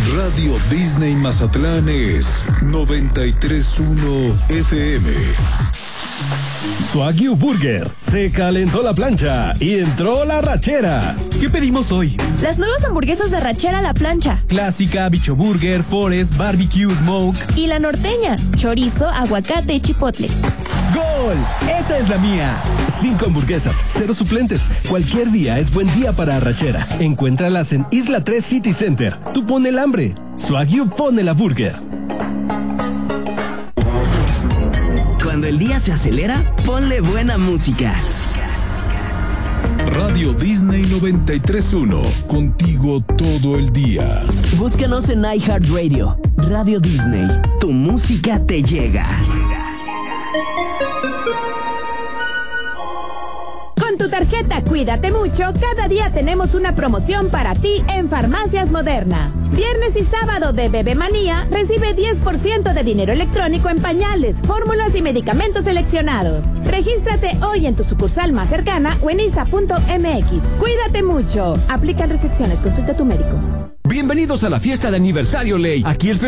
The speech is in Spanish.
Radio Disney Mazatlán es 93.1 FM. Swagyu Burger, se calentó la plancha y entró la rachera. ¿Qué pedimos hoy? Las nuevas hamburguesas de rachera a la plancha. Clásica, bicho burger, forest, barbecue, smoke. Y la norteña, chorizo, aguacate y chipotle. ¡Gol! ¡Esa es la mía! 5 hamburguesas, 0 suplentes. Cualquier día es buen día para arrachera. Encuéntralas en Isla 3 City Center. Tú pone el hambre. Swagyu pone la burger. Cuando el día se acelera, ponle buena música. Radio Disney 93.1, contigo todo el día. Búscanos en iHeartRadio. Radio Disney, tu música te llega. Con tu tarjeta Cuídate Mucho, cada día tenemos una promoción para ti en Farmacias Moderna. Viernes y sábado de Bebé Manía, recibe 10% de dinero electrónico en pañales, fórmulas y medicamentos seleccionados. Regístrate hoy en tu sucursal más cercana o en isa.mx. Cuídate mucho. Aplican restricciones. Consulta a tu médico. Bienvenidos a la fiesta de aniversario Ley. Aquí el